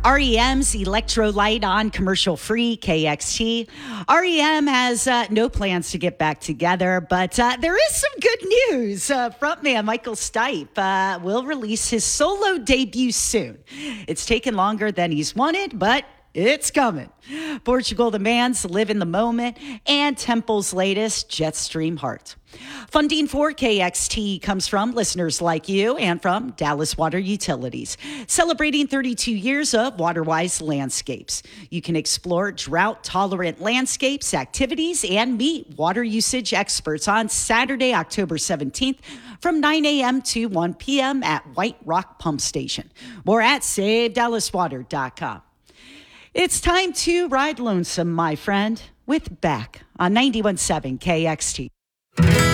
REM's Electrolyte on commercial-free KXT. REM has no plans to get back together, but there is some good news. Frontman Michael Stipe will release his solo debut soon. It's taken longer than he's wanted, but it's coming. Portugal the Man's Live in the Moment, and Temple's latest Jetstream Heart. Funding for KXT comes from listeners like you and from Dallas Water Utilities, celebrating 32 years of WaterWise landscapes. You can explore drought-tolerant landscapes, activities, and meet water usage experts on Saturday, October 17th from 9 a.m. to 1 p.m. at White Rock Pump Station. More at SaveDallasWater.com. It's time to ride lonesome, my friend, with Beck on 91.7 KXT.